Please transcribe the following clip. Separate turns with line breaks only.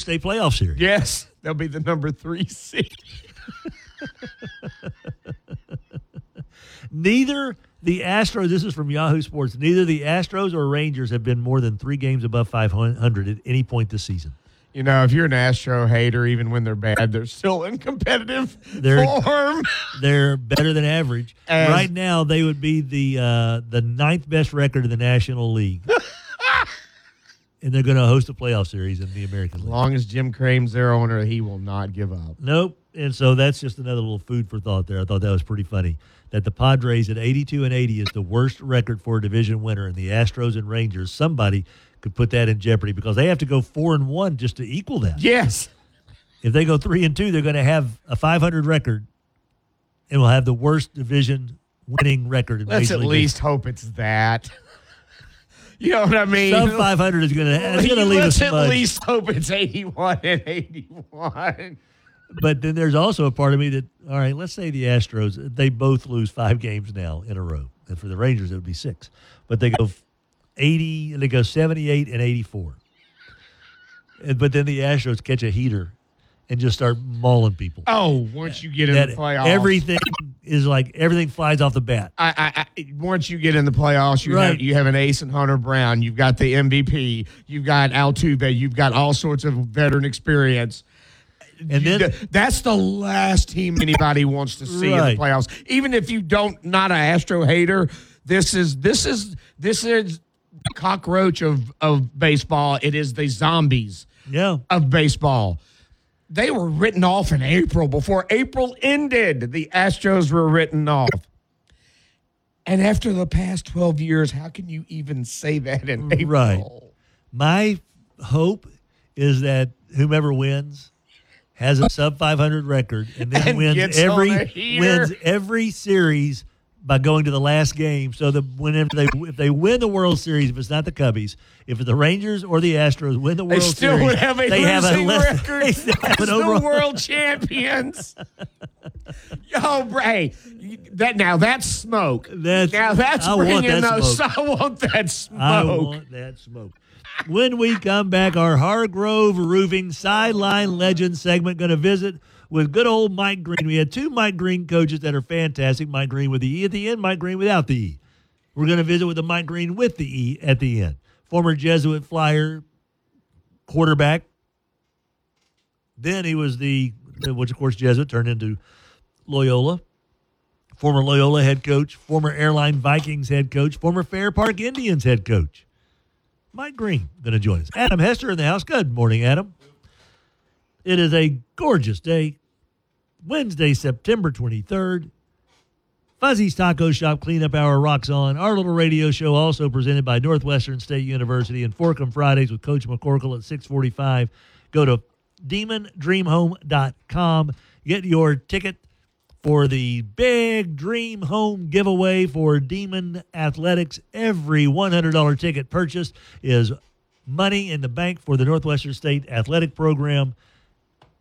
State playoff series.
Yes, they'll be the number 3 seed.
Neither the Astros, this is from Yahoo Sports, neither the Astros or Rangers have been more than 3 games above 500 at any point this season.
You know, if you're an Astro hater, even when they're bad, they're still in competitive form.
They're better than average. Right now, they would be the 9th best record in the National League. And they're going to host a playoff series in the American League.
As long as Jim Crane's their owner, he will not give up.
Nope. And so that's just another little food for thought there. I thought that was pretty funny. That the Padres at 82-80 is the worst record for a division winner, and the Astros and Rangers, somebody could put that in jeopardy because they have to go 4-1 just to equal that.
Yes.
If they go 3-2, they're going to have a 500 record and will have the worst division winning record in
Let's
Major
at
League
least hope it's that. You know what I mean?
Sub 500 is going to leave us
Let's at
smudged.
least hope it's 81-81.
But then there's also a part of me that, all right, let's say the Astros, they both lose 5 games now in a row. And for the Rangers, it would be 6. But they go 78 and 84. But then the Astros catch a heater and just start mauling people.
Oh, once you get in the playoffs.
Everything is like, everything flies off the bat.
Once you get in the playoffs, you have an ace in Hunter Brown. You've got the MVP. You've got Altuve. You've got all sorts of veteran experience.
And then
that's the last team anybody wants to see in the playoffs. Even if you not an Astro hater, this is the cockroach of baseball. It is the zombies of baseball. They were written off in April. Before April ended, the Astros were written off. And after the past 12 years, how can you even say that in April?
Right. My hope is that whomever wins has a sub 500 record and then wins every series by going to the last game. So that if they win the World Series, if it's not the Cubbies, if the Rangers or the Astros win the World Series,
they still would have a losing record as the world champions. Hey, that's smoke. That's bringing those. I want that smoke.
I want that smoke. When we come back, our Hargrove Roofing Sideline Legend segment going to visit with good old Mike Green. We had 2 Mike Green coaches that are fantastic. Mike Green with the E at the end, Mike Green without the E. We're going to visit with the Mike Green with the E at the end. Former Jesuit Flyer quarterback. Then he was which of course Jesuit turned into Loyola. Former Loyola head coach, former Airline Vikings head coach, former Fair Park Indians head coach. Mike Green going to join us. Adam Hester in the house. Good morning, Adam. It is a gorgeous day. Wednesday, September 23rd. Fuzzy's Taco Shop Cleanup Hour rocks on. Our little radio show also presented by Northwestern State University and Forkum Fridays with Coach McCorkle at 6:45. Go to DemonDreamHome.com. Get your ticket for the big Dream Home giveaway for Demon Athletics. Every $100 ticket purchased is money in the bank for the Northwestern State Athletic Program.